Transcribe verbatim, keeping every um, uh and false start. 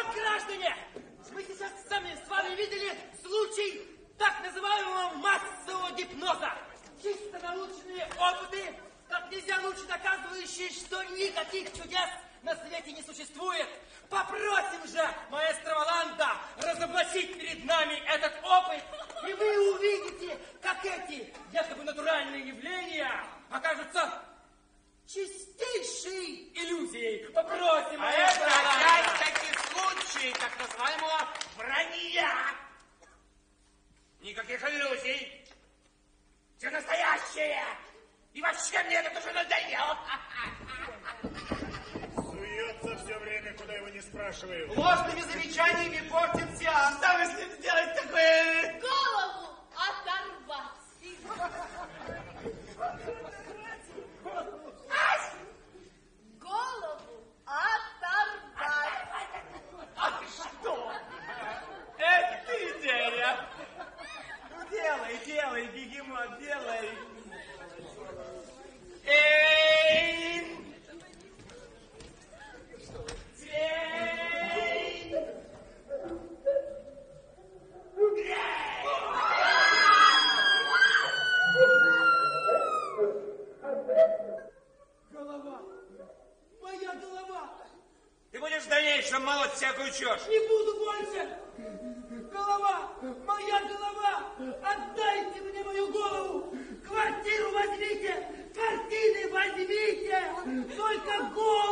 Вот, граждане, мы сейчас сами с вами видели случай так называемого массового гипноза. Чисто научные опыты, как нельзя лучше доказывающие, что никаких чудес на свете не существует. Попросим же маэстро Воланда разоблачить перед нами этот опыт, и вы увидите, как эти якобы натуральные явления окажутся чистейшей иллюзией. Попросим а маэстро это Воланда. опять таких случаев, так называемого вранья. Никаких иллюзий. Все настоящее. И вообще мне это уже надоело. Суется все время, куда его не спрашивают. Ложными замечаниями портит сеанс. Что вы с ним сделать такое? Голову оторвать. Голову оторвать. А что? Это идея. Ну, делай, делай, бегемот, делай. Эй! Эй! Голова! Моя голова! Ты будешь в дальнейшем молоть всякую чушь. Не буду больше! Голова! Моя голова! Отдайте мне мою голову! Квартиру возьмите! Картины возьмите! Только голову!